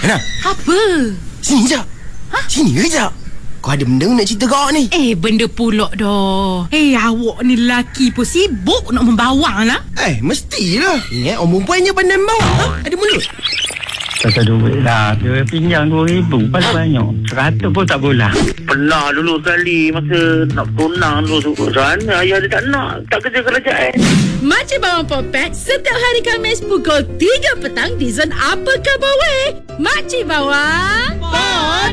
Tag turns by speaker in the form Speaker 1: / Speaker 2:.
Speaker 1: Ana,
Speaker 2: Apa?
Speaker 1: sini je. Sini je. Kau ada benda nak cerita kau ni?
Speaker 2: Benda pulak dah. Awak ni lelaki pun sibuk nak membawang lah.
Speaker 1: Mestilah. Ingat orang perempuannya pandai bawa. Ada mulut.
Speaker 3: Kata duit lah. Dia pinjam 2,000. Paling banyak. 100 pun tak boleh.
Speaker 4: Pernah dulu sekali masa nak tunang dulu sana ayah dia tak nak, tak kerja kerajaan.
Speaker 5: Makcik Bawang Popek setiap hari Khamis pukul 3 petang di Zon Apa Khabar Weh. Makcik Bawang